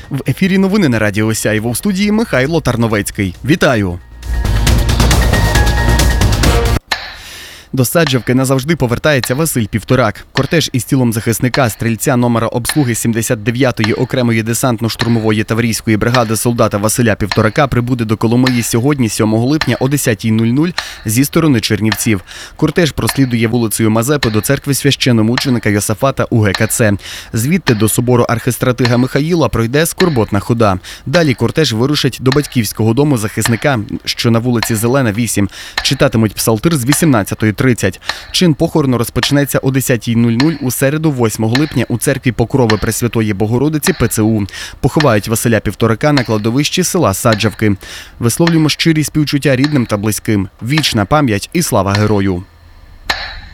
В ефірі новини на Радіо Сяйво, в студії Михайло Тарновецький. Вітаю! До Саджавки назавжди повертається Василь Півторак. Кортеж із тілом захисника, стрільця номера обслуги 79-ї окремої десантно-штурмової таврійської бригади солдата Василя Півторака прибуде до Коломиї сьогодні, 7 липня о 10:00 зі сторони Чернівців. Кортеж прослідує вулицею Мазепи до церкви священномученика Йосафата у ГКЦ. Звідти до собору архистратига Михаїла пройде скорботна хода. Далі кортеж вирушить до батьківського дому захисника, що на вулиці Зелена, 8. Читатимуть псалтир з 18:30. Чин похорону розпочнеться о 10:00 у середу, 8 липня, у церкві Покрови Пресвятої Богородиці ПЦУ. Поховають Василя Півторака на кладовищі села Саджавки. Висловлюємо щирі співчуття рідним та близьким. Вічна пам'ять і слава герою!